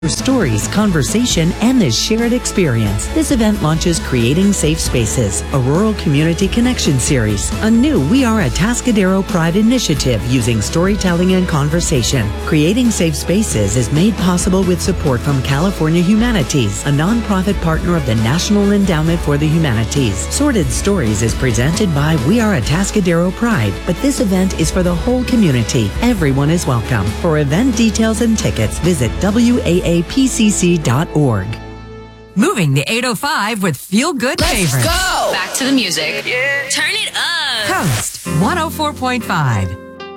Stories, conversation, and the shared experience. This event launches Creating Safe Spaces, a rural community connection series, a new We Are Atascadero Pride initiative using storytelling and conversation. Creating Safe Spaces is made possible with support from California Humanities, a nonprofit partner of the National Endowment for the Humanities. Sorted Stories is presented by We Are Atascadero Pride, but this event is for the whole community. Everyone is welcome. For event details and tickets, visit WAAPCC.org. Moving to 805 with Feel Good Favorites. Let's go! Back to the music. Yeah. Turn it up. Coast 104.5.